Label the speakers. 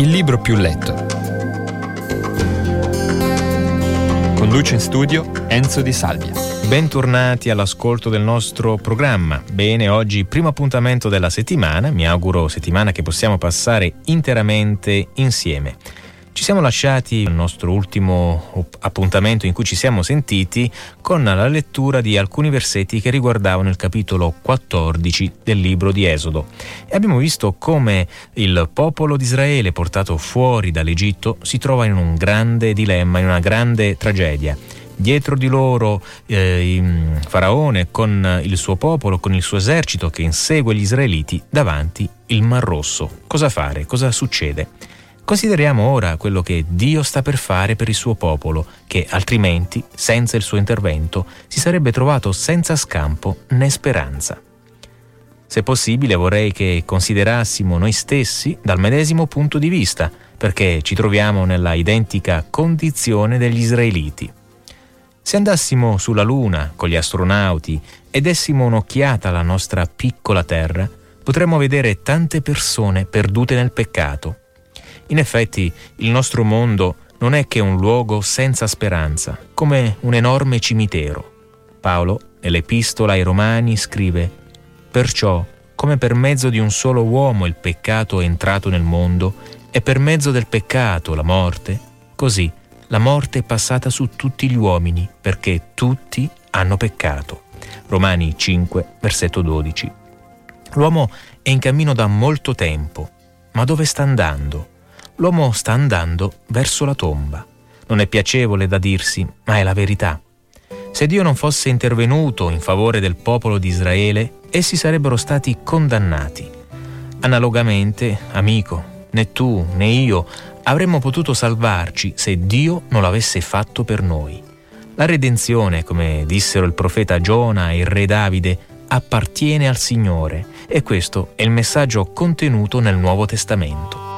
Speaker 1: Il libro più letto. Conduce in studio Enzo Di Salvia.
Speaker 2: Bentornati all'ascolto del nostro programma. Bene, oggi primo appuntamento della settimana, mi auguro settimana che possiamo passare interamente insieme. Ci siamo lasciati al nostro ultimo appuntamento in cui ci siamo sentiti con la lettura di alcuni versetti che riguardavano il capitolo 14 del libro di Esodo e abbiamo visto come il popolo di Israele portato fuori dall'Egitto si trova in un grande dilemma, in una grande tragedia. Dietro di loro Faraone con il suo popolo, con il suo esercito che insegue gli israeliti davanti il Mar Rosso. Cosa fare? Cosa succede? Consideriamo ora quello che Dio sta per fare per il suo popolo, che altrimenti, senza il suo intervento, si sarebbe trovato senza scampo né speranza. Se possibile, vorrei che considerassimo noi stessi dal medesimo punto di vista, perché ci troviamo nella identica condizione degli israeliti. Se andassimo sulla Luna con gli astronauti e dessimo un'occhiata alla nostra piccola Terra, potremmo vedere tante persone perdute nel peccato. In effetti, il nostro mondo non è che un luogo senza speranza, come un enorme cimitero. Paolo, nell'Epistola ai Romani, scrive: «Perciò, come per mezzo di un solo uomo il peccato è entrato nel mondo, e per mezzo del peccato la morte, così la morte è passata su tutti gli uomini, perché tutti hanno peccato». Romani 5, versetto 12. L'uomo è in cammino da molto tempo, ma dove sta andando? L'uomo sta andando verso la tomba. Non è piacevole da dirsi, ma è la verità. Se Dio non fosse intervenuto in favore del popolo di Israele, essi sarebbero stati condannati. Analogamente, amico, né tu né io avremmo potuto salvarci se Dio non l'avesse fatto per noi. La redenzione, come dissero il profeta Giona e il re Davide, appartiene al Signore, e questo è il messaggio contenuto nel Nuovo Testamento.